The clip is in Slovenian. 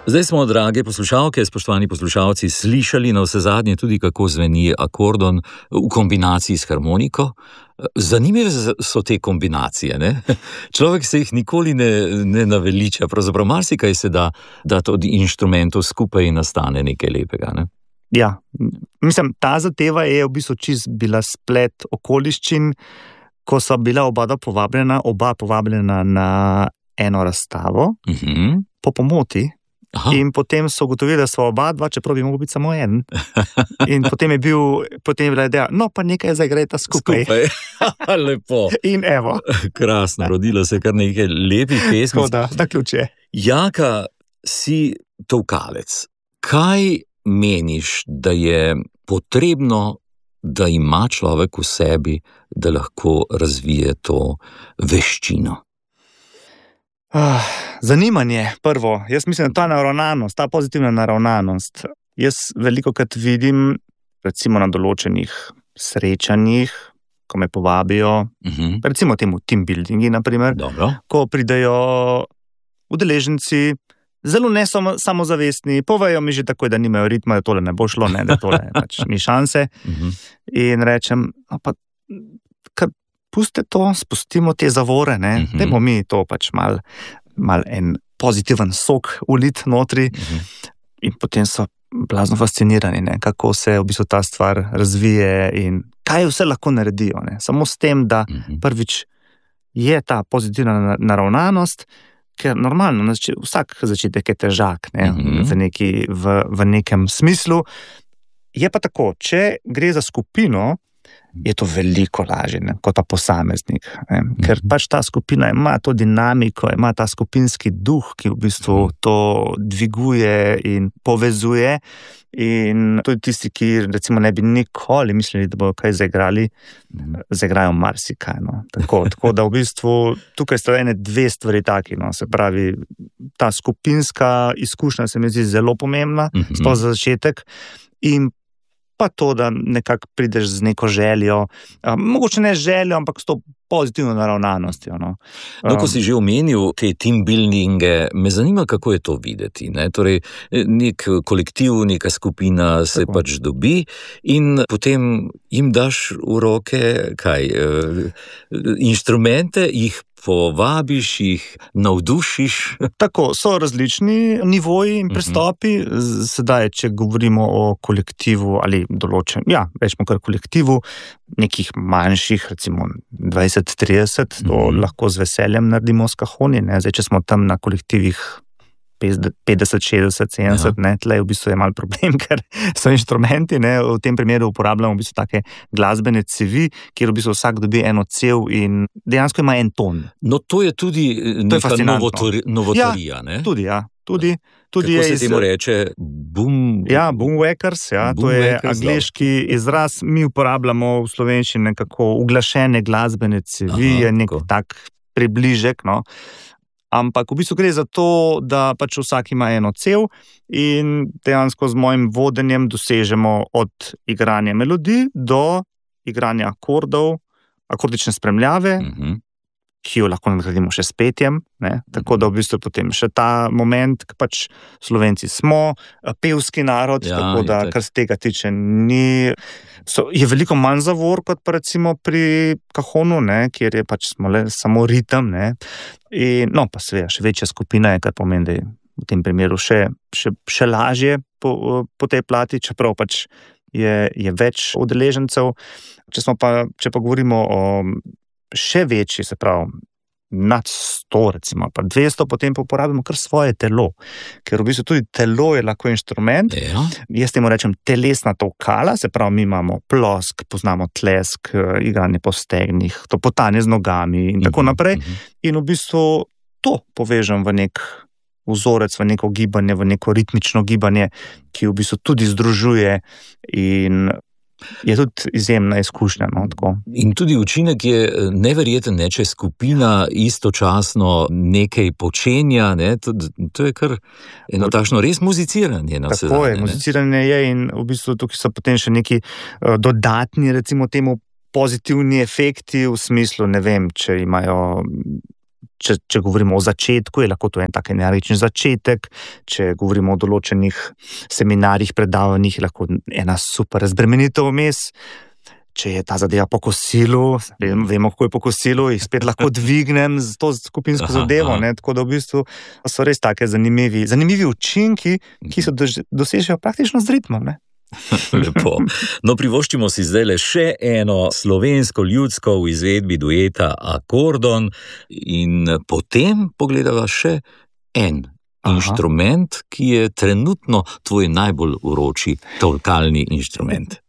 Zdaj smo, drage poslušalke, spoštovani poslušalci, slišali na vsezadnje tudi, kako zveni akordon v kombinaciji s harmoniko. Zanimive so te kombinacije, ne? Človek se jih nikoli ne naveliča, pravzaprav marsikaj se da od inštrumentov skupaj in nastane nekaj lepega, ne? Ja, mislim, ta zadeva je v bistvu čist bila splet okoliščin, ko so bila oba povabljena na eno razstavo, po pomoti. Aha. In potem so ugotovili, da so oba dva, čeprav bi mogel biti samo en. In potem je bila ideja, no pa nekaj zaigrajta skupaj. Lepo. In evo. Krasno, rodilo se kar nekaj lepih pesmic. Da ključe. Jaka, si tolkalec. Kaj meniš, da je potrebno, da ima človek v sebi, da lahko razvije to veščino? Zanimanje, prvo. Jaz mislim, da ta naravnanost, ta pozitivna naravnanost. Jaz velikokrat vidim, recimo na določenih srečanjih, ko me povabijo, recimo temu team buildingi, naprimer, ko pridejo udeleženci, zelo ne samozavestni, povejo mi že takoj, da nimajo ritma, da tole ne bo šlo, ne, da tole pač ni šanse. In rečem, puste to, spustimo te zavore, ne, dajmo mi to pač mal en pozitiven sok ulit notri in potem so blazno fascinirani, ne, kako se v bistvu ta stvar razvije in kaj vse lahko naredijo, ne, samo s tem, da prvič je ta pozitivna naravnanost, ker normalno, vsak začetek je težak, ne, v nekem smislu. Je pa tako, če gre za skupino, je to veliko lažje, ne, kot pa posameznik. Ne, ker pač ta skupina ima to dinamiko, ima ta skupinski duh, ki v bistvu to dviguje in povezuje. In tudi tisti, ki recimo ne bi nikoli mislili, da bodo kaj zaigrali, zaigrajo marsikaj. No. Tako da v bistvu tukaj sta dve stvari taki. No. Se pravi, ta skupinska izkušnja se mi zdi zelo pomembna, sploh za začetek. In pa to, da nekako prideš z neko željo, mogoče ne željo, ampak s to pozitivno naravnanostjo. No. Ko si že omenil te team buildinge, me zanima, kako je to videti. Ne? Torej, nek kolektiv, neka skupina se pač dobi in potem jim daš v roke inštrumente, jih povabiš, jih navdušiš. Tako, so različni nivoji in pristopi. Sedaj, če govorimo o kolektivu ali rečemo kar kolektivu, nekih manjših, recimo 20-30, to lahko z veseljem naredimo s kahoni. Ne? Zdaj, če smo tam na kolektivih 50, 60, 70, ne, tle v bistvu je mal problem, ker so inštrumenti, ne, v tem primeru uporabljamo v bistvu take glasbene cevi, kjer v bistvu vsak dobi eno cev in dejansko ima en ton. No, to je tudi neka novotarija, ne? Tudi, ja. Tudi kako se temu reče? Boomwhackers, to je angleški izraz. Mi uporabljamo v slovenščini nekako uglašene glasbene cevi, je nek tak približek, no. Ampak v bistvu gre za to, da pač vsak ima eno cev in dejansko z mojim vodenjem dosežemo od igranja melodij do igranja akordov, akordične spremljave, ki jo lahko nadgradimo še s petjem, ne? Tako da v bistvu potem še ta moment, ki pač Slovenci smo pevski narod, tako da kar se tega tiče je veliko manj zavor kot pa recimo pri kahonu, ne? Kjer je pač samo ritem, ne? In, pa seveda, še večja skupina je, kar pomeni, da je v tem primeru še lažje po tej plati, čeprav pač je več udeležencev. Če pa govorimo o še večji, se pravi, nad 100 recimo, pa 200, potem pa uporabimo kar svoje telo, ker v bistvu tudi telo je lahko inštrument. Jaz temu rečem telesna tolkala, se pravi, mi imamo plosk, poznamo tlesk, igranje po stegnih, to potanje z nogami in tako naprej. In v bistvu to povežem v nek vzorec, v neko gibanje, v neko ritmično gibanje, ki v bistvu tudi združuje in je tudi izjemna izkušnja. No, tako. In tudi učinek je neverjeten, ne, če skupina istočasno nekaj počenja, ne, to je kar eno takšno res muziciranje. Tako je, muziciranje je in v bistvu tukaj so potem še neki dodatni, recimo temu, pozitivni efekti v smislu, ne vem, če imajo če govorimo o začetku, je lahko to en tak energičen začetek, če govorimo o določenih seminarjih, predavanjih, je lahko ena super razbremenitev vmes. Če je ta zadeva po kosilu, vemo, kako je po kosilu, jih spet lahko dvignem z to skupinsko zadevo, ne? Tako da v bistvu so res take zanimivi učinki, ki so dosežejo praktično z ritmom, ne? Lepo. No, privoščimo si zdaj le še eno slovensko ljudsko v izvedbi dueta Akordon in potem pogledava še en inštrument, ki je trenutno tvoj najbolj vroči tolkalni inštrument.